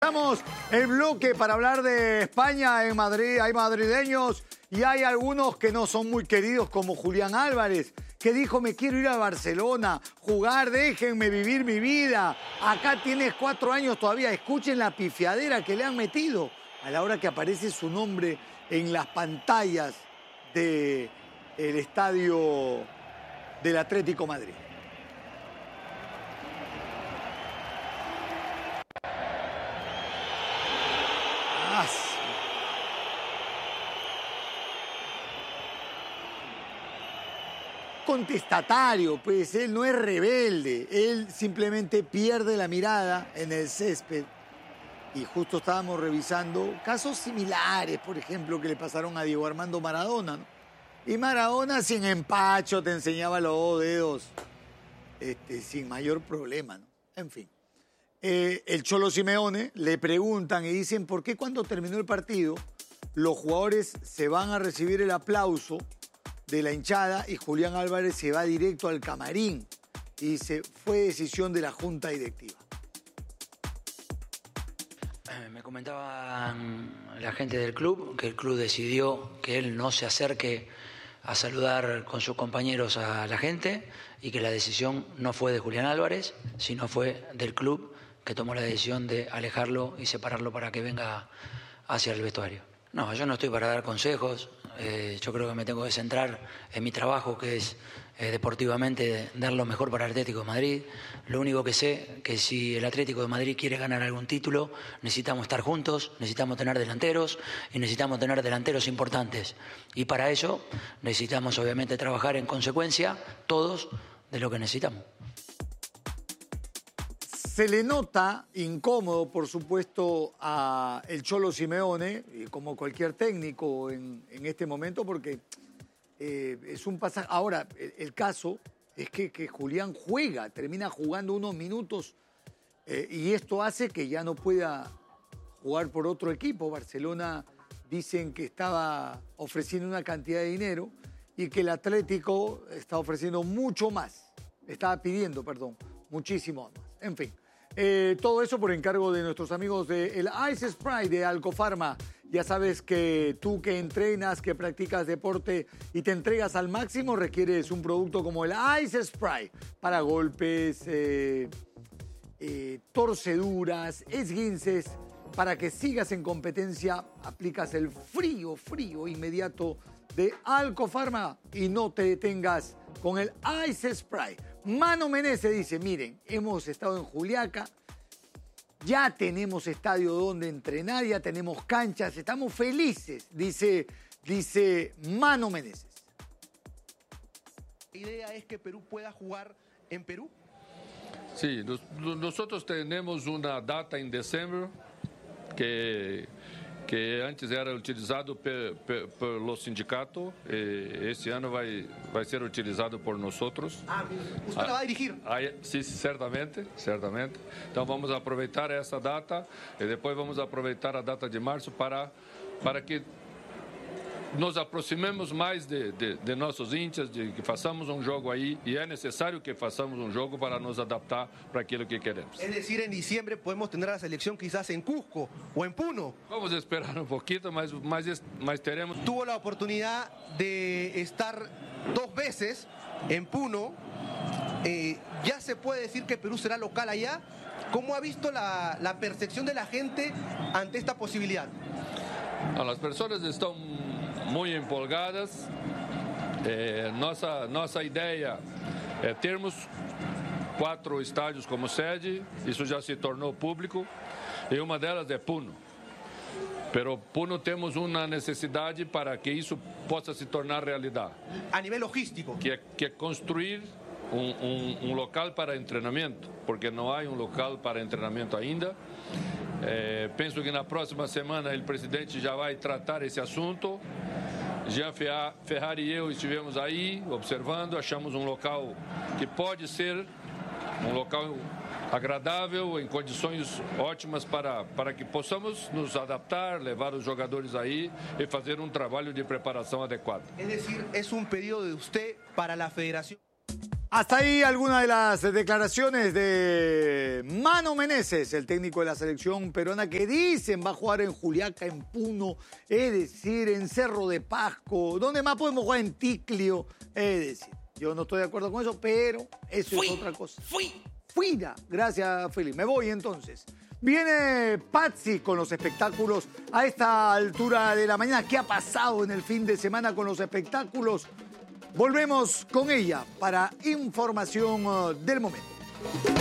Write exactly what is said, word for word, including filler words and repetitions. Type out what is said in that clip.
Comenzamos el bloque para hablar de España en Madrid. Hay madrileños y hay algunos que no son muy queridos, como Julián Álvarez, que dijo: me quiero ir a Barcelona, jugar, déjenme vivir mi vida. Acá tienes cuatro años todavía. Escuchen la pifiadera que le han metido a la hora que aparece su nombre en las pantallas del estadio del Atlético Madrid. Ah, contestatario, pues él no es rebelde, él simplemente pierde la mirada en el césped. Y justo estábamos revisando casos similares, por ejemplo, que le pasaron a Diego Armando Maradona, ¿no? Y Maradona sin empacho te enseñaba los dos dedos, este, sin mayor problema, ¿no? En fin. Eh, el Cholo Simeone le preguntan y dicen: ¿por qué cuando terminó el partido los jugadores se van a recibir el aplauso de la hinchada y Julián Álvarez se va directo al camarín? Y dice: fue decisión de la junta directiva. Me comentaban la gente del club que el club decidió que él no se acerque a saludar con sus compañeros a la gente y que la decisión no fue de Julián Álvarez, sino fue del club, que tomó la decisión de alejarlo y separarlo para que venga hacia el vestuario. No, yo no estoy para dar consejos. Eh, yo creo que me tengo que centrar en mi trabajo, que es eh, deportivamente dar lo mejor para el Atlético de Madrid. Lo único que sé que si el Atlético de Madrid quiere ganar algún título, necesitamos estar juntos, necesitamos tener delanteros y necesitamos tener delanteros importantes. Y para eso necesitamos obviamente trabajar en consecuencia todos de lo que necesitamos. Se le nota incómodo, por supuesto, a el Cholo Simeone, como cualquier técnico en, en este momento, porque eh, es un pasaje. Ahora, el, el caso es que, que Julián juega, termina jugando unos minutos eh, y esto hace que ya no pueda jugar por otro equipo. Barcelona dicen que estaba ofreciendo una cantidad de dinero y que el Atlético está ofreciendo mucho más. Estaba pidiendo, perdón, muchísimo más. En fin. Eh, todo eso por encargo de nuestros amigos de el Ice Spray de Alcofarma. Ya sabes que tú que entrenas, que practicas deporte y te entregas al máximo, requieres un producto como el Ice Spray para golpes, eh, eh, torceduras, esguinces. Para que sigas en competencia, aplicas el frío, frío inmediato de Alcofarma y no te detengas con el Ice Spray. Mano Menezes dice: miren, hemos estado en Juliaca, ya tenemos estadio donde entrenar, ya tenemos canchas, estamos felices, dice, dice Mano Menezes. ¿La idea es que Perú pueda jugar en Perú? Sí, nos, nosotros tenemos una data en diciembre que... que antes era utilizado por, por, por los sindicatos, eh, este ano vai, vai ser utilizado por nosotros. Ah, ¿usted la va a dirigir? Ah, sí, certamente, certamente. Então vamos aproveitar essa data e depois vamos aproveitar a data de março para, para que nos aproximemos mais de, de, de nossos índios, de que façamos um jogo aí, e é necessário que façamos um jogo para nos adaptar para aquilo que queremos. Es decir, en diciembre podemos tener la selección quizás en Cusco o en Puno. Vamos esperar um pouquinho, mas, mas, mas teremos... Tuvo la oportunidad de estar dos veces en Puno. Eh, ¿Ya se puede decir que Perú será local allá? ¿Cómo ha visto la, la percepción de la gente ante esta posibilidad? Ah, as pessoas estão muito empolgadas. É, nossa, nossa ideia é termos quatro estádios como sede, isso já se tornou público, e uma delas é Puno. Pero Puno temos uma necessidade para que isso possa se tornar realidade. A nível logístico. Que é, que é construir um, um, um local para treinamento, porque não há um local para treinamento ainda. É, penso que na próxima semana o presidente já vai tratar esse assunto. Jean Ferrari e eu estivemos aí observando, achamos um local que pode ser um local agradável, em condições ótimas para, para que possamos nos adaptar, levar os jogadores aí e fazer um trabalho de preparação adequado. Es decir, es un pedido de usted para la federación. Hasta ahí algunas de las declaraciones de Mano Meneses, el técnico de la selección peruana, que dicen va a jugar en Juliaca, en Puno, es decir, en Cerro de Pasco, donde más podemos jugar en Ticlio, es decir, yo no estoy de acuerdo con eso, pero eso fui, es otra cosa. Fui. Fuida. Gracias, Felipe. Me voy entonces. Viene Patsy con los espectáculos a esta altura de la mañana. ¿Qué ha pasado en el fin de semana con los espectáculos? Volvemos con ella para información del momento.